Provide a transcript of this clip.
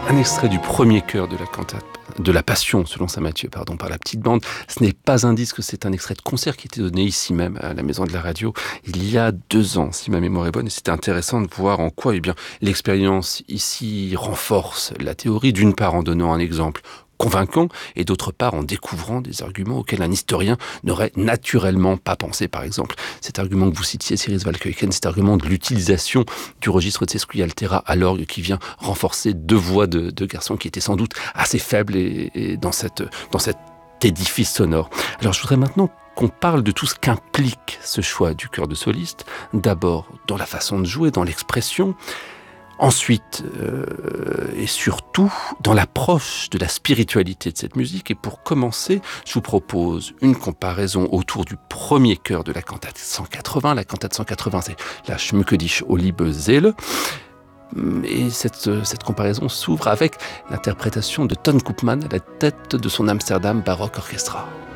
Un extrait du premier chœur de la cantate de la Passion, selon saint Matthieu, par la petite bande. Ce n'est pas un disque, c'est un extrait de concert qui était donné ici même, à la Maison de la Radio, il y a 2 ans, si ma mémoire est bonne. Et c'était intéressant de voir en quoi, l'expérience ici renforce la théorie, d'une part en donnant un exemple convaincant, et d'autre part en découvrant des arguments auxquels un historien n'aurait naturellement pas pensé. Par exemple, cet argument que vous citiez, Cyrus Valkeuken, cet argument de l'utilisation du registre de Sesqui Altera à l'orgue qui vient renforcer 2 voix de garçons qui étaient sans doute assez faibles et dans cet édifice sonore. Alors je voudrais maintenant qu'on parle de tout ce qu'implique ce choix du chœur de soliste, d'abord dans la façon de jouer, dans l'expression, ensuite, et surtout, dans l'approche de la spiritualité de cette musique. Et pour commencer, je vous propose une comparaison autour du premier chœur de la cantate 180. La cantate 180, c'est la Schmücke dich, o liebe Seele. Et cette comparaison s'ouvre avec l'interprétation de Ton Koopman à la tête de son Amsterdam Baroque Orchestra.